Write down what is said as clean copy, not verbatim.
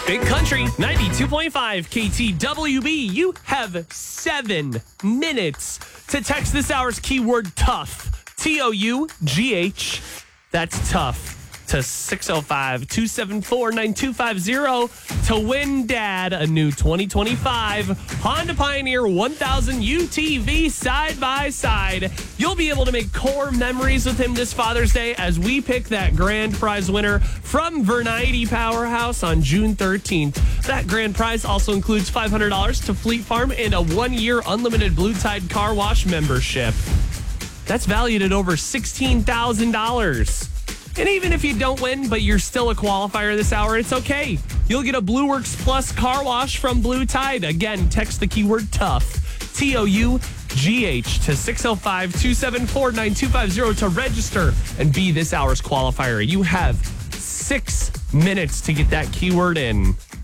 Big Country 92.5 KTWB. You have 7 minutes to text this hour's keyword tough. TOUGH. That's tough. To 605-274-9250 to win Dad a new 2025 Honda Pioneer 1000 UTV side by side. You'll be able to make core memories with him this Father's Day as we pick that grand prize winner from Variety Powerhouse on June 13th. That grand prize also includes $500 to Fleet Farm and a 1-year unlimited Blue Tide car wash membership. That's valued at over $16,000. And even if you don't win, but you're still a qualifier this hour, it's okay. You'll get a Blue Works Plus car wash from Blue Tide. Again, text the keyword tough, TOUGH, to 605-274-9250 to register and be this hour's qualifier. You have 6 minutes to get that keyword in.